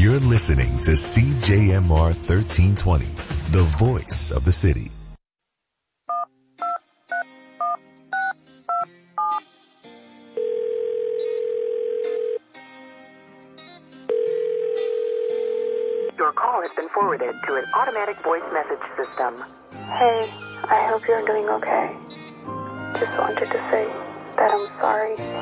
You're listening to CJMR 1320, the voice of the city. Your call has been forwarded to an automatic voice message system. Hey, I hope you're doing okay. Just wanted to say that I'm sorry.